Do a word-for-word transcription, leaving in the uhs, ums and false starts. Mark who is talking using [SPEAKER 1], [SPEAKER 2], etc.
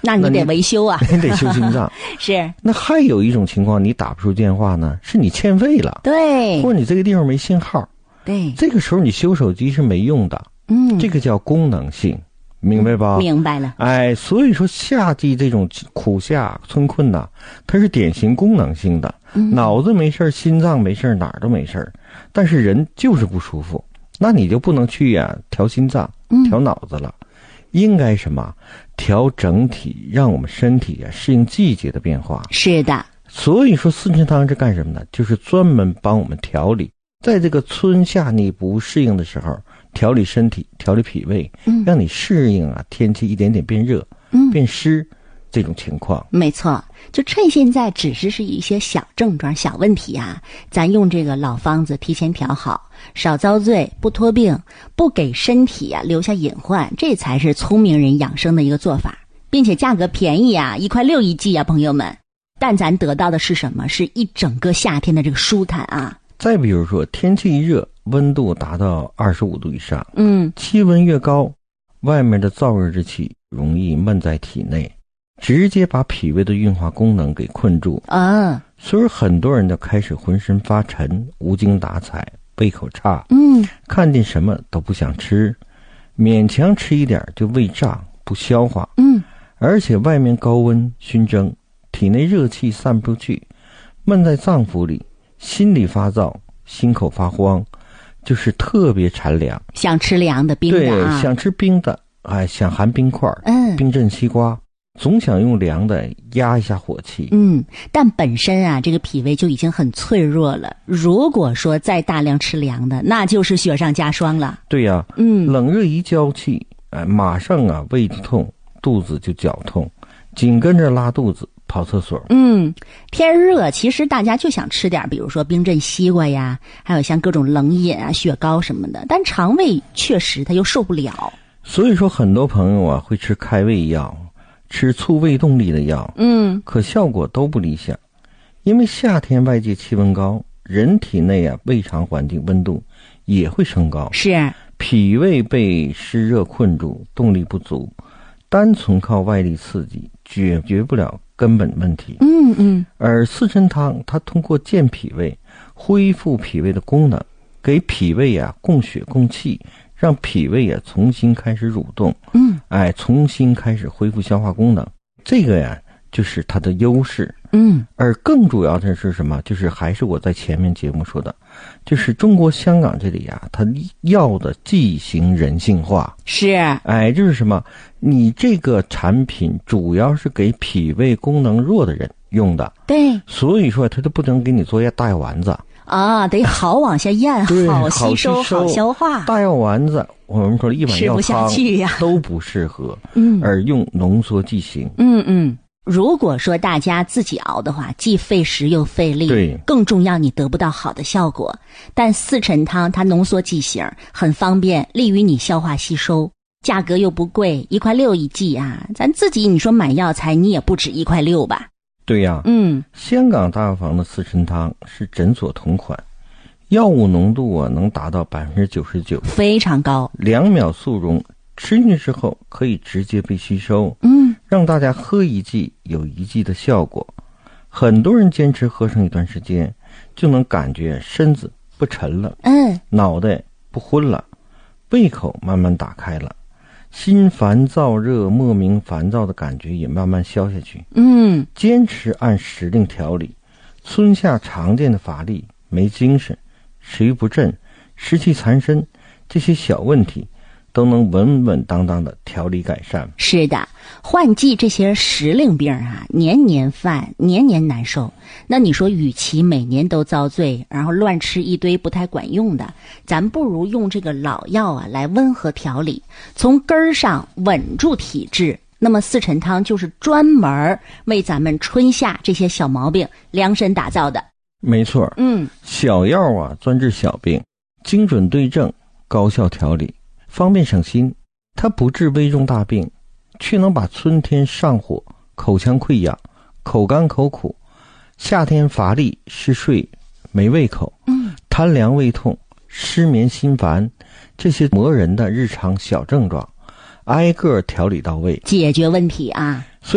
[SPEAKER 1] 那你得维修啊，
[SPEAKER 2] 你得修心脏。
[SPEAKER 1] 是。
[SPEAKER 2] 那还有一种情况，你打不出电话呢，是你欠费了，
[SPEAKER 1] 对，
[SPEAKER 2] 或者你这个地方没信号，
[SPEAKER 1] 对，
[SPEAKER 2] 这个时候你修手机是没用的。
[SPEAKER 1] 嗯，
[SPEAKER 2] 这个叫功能性，明白吧？
[SPEAKER 1] 明白了。
[SPEAKER 2] 哎，所以说夏季这种苦夏春困呐，它是典型功能性的，
[SPEAKER 1] 嗯、
[SPEAKER 2] 脑子没事，心脏没事，哪儿都没事，但是人就是不舒服，那你就不能去呀、啊、调心脏、调脑子了，嗯、应该什么调整体，让我们身体啊适应季节的变化。
[SPEAKER 1] 是的。
[SPEAKER 2] 所以说四神汤是干什么呢？就是专门帮我们调理，在这个春夏你不适应的时候。调理身体，调理脾胃，嗯，让你适应啊天气一点点变热，嗯，变湿这种情况。
[SPEAKER 1] 没错，就趁现在只是是一些小症状、小问题啊，咱用这个老方子提前调好，少遭罪，不拖病，不给身体啊留下隐患，这才是聪明人养生的一个做法，并且价格便宜啊，一块六一剂啊，朋友们。但咱得到的是什么？是一整个夏天的这个舒坦啊。
[SPEAKER 2] 再比如说，天气一热，温度达到二十五度以上，
[SPEAKER 1] 嗯，
[SPEAKER 2] 气温越高，外面的燥热之气容易闷在体内，直接把脾胃的运化功能给困住
[SPEAKER 1] 啊。
[SPEAKER 2] 所以很多人就开始浑身发沉，无精打采，胃口差，
[SPEAKER 1] 嗯，
[SPEAKER 2] 看见什么都不想吃，勉强吃一点就胃胀不消化，
[SPEAKER 1] 嗯，
[SPEAKER 2] 而且外面高温熏蒸，体内热气散不出去，闷在脏腑里，心里发燥，心口发慌，就是特别馋凉，
[SPEAKER 1] 想吃凉的冰的、啊、
[SPEAKER 2] 对，想吃冰的，哎，想含冰块，
[SPEAKER 1] 嗯，
[SPEAKER 2] 冰镇西瓜，总想用凉的压一下火气。
[SPEAKER 1] 嗯，但本身啊，这个脾胃就已经很脆弱了，如果说再大量吃凉的，那就是雪上加霜了。
[SPEAKER 2] 对呀、啊，
[SPEAKER 1] 嗯，
[SPEAKER 2] 冷热一交气，哎，马上啊胃痛，肚子就绞痛，紧跟着拉肚子。跑厕所。
[SPEAKER 1] 嗯，天热，其实大家就想吃点，比如说冰镇西瓜呀，还有像各种冷饮啊、雪糕什么的，但肠胃确实它又受不了。
[SPEAKER 2] 所以说，很多朋友啊会吃开胃药，吃促胃动力的药，
[SPEAKER 1] 嗯，
[SPEAKER 2] 可效果都不理想。因为夏天外界气温高，人体内啊胃肠环境温度也会升高，
[SPEAKER 1] 是
[SPEAKER 2] 脾胃被湿热困住，动力不足，单纯靠外力刺激解决不了根本问题。
[SPEAKER 1] 嗯嗯，
[SPEAKER 2] 而四神汤它通过健脾胃，恢复脾胃的功能，给脾胃啊供血供气，让脾胃啊重新开始蠕动，
[SPEAKER 1] 嗯，
[SPEAKER 2] 哎，重新开始恢复消化功能。这个呀就是它的优势。
[SPEAKER 1] 嗯，
[SPEAKER 2] 而更主要的是什么？就是还是我在前面节目说的，就是中国香港这里啊，它要的剂型人性化。
[SPEAKER 1] 是，
[SPEAKER 2] 哎，就是什么？你这个产品主要是给脾胃功能弱的人用的，
[SPEAKER 1] 对，
[SPEAKER 2] 所以说它就不能给你做药大药丸子
[SPEAKER 1] 啊，得好往下咽，好吸收，好消化。
[SPEAKER 2] 大药丸子，我们说一碗药汤
[SPEAKER 1] 吃不下去呀，
[SPEAKER 2] 都不适合。
[SPEAKER 1] 嗯，
[SPEAKER 2] 而用浓缩剂型。
[SPEAKER 1] 嗯嗯。如果说大家自己熬的话，既费时又费力，
[SPEAKER 2] 对，
[SPEAKER 1] 更重要你得不到好的效果。但四陈汤它浓缩剂型，很方便，利于你消化吸收，价格又不贵，一块六一剂啊！咱自己你说买药材，你也不止一块六吧？
[SPEAKER 2] 对呀、啊，
[SPEAKER 1] 嗯，
[SPEAKER 2] 香港大药房的四陈汤是诊所同款，药物浓度啊能达到百分之九十九，
[SPEAKER 1] 非常高，
[SPEAKER 2] 两秒速溶。吃进去之后可以直接被吸收，
[SPEAKER 1] 嗯，
[SPEAKER 2] 让大家喝一剂有一剂的效果。很多人坚持喝上一段时间，就能感觉身子不沉了，
[SPEAKER 1] 嗯，
[SPEAKER 2] 脑袋不昏了，胃口慢慢打开了，心烦燥热、莫名烦躁的感觉也慢慢消下去。
[SPEAKER 1] 嗯，
[SPEAKER 2] 坚持按时令调理，春夏常见的乏力、没精神、食欲不振、湿气缠身这些小问题都能稳稳当当的调理改善。
[SPEAKER 1] 是的，换季这些时令病啊，年年犯，年年难受。那你说，与其每年都遭罪，然后乱吃一堆不太管用的，咱不如用这个老药啊来温和调理，从根儿上稳住体质。那么四陈汤就是专门为咱们春夏这些小毛病量身打造的。
[SPEAKER 2] 没错，
[SPEAKER 1] 嗯，
[SPEAKER 2] 小药啊专治小病，精准对症，高效调理，方便省心。它不治危重大病，却能把春天上火、口腔溃疡、口干口苦、夏天乏力、嗜睡、没胃口、
[SPEAKER 1] 嗯，
[SPEAKER 2] 贪凉胃痛、失眠心烦这些磨人的日常小症状，挨个调理到位，
[SPEAKER 1] 解决问题啊。